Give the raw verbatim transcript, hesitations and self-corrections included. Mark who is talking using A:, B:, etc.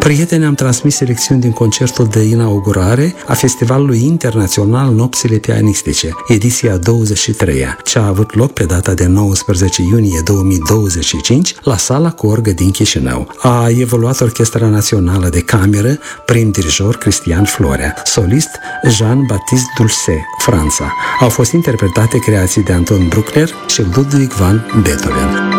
A: Prieteni, am transmis selecțiuni din concertul de inaugurare a Festivalului Internațional Nopțile Pianistice, ediția douăzeci și treia, ce a avut loc pe data de nouăsprezece iunie două mii douăzeci și cinci la Sala Corgă din Chișinău. A evoluat Orchestra Națională de Cameră, prim dirijor Cristian Florea, solist Jean-Baptiste Dulce, Franța. Au fost interpretate creații de Anton Bruckner și Ludwig van Beethoven.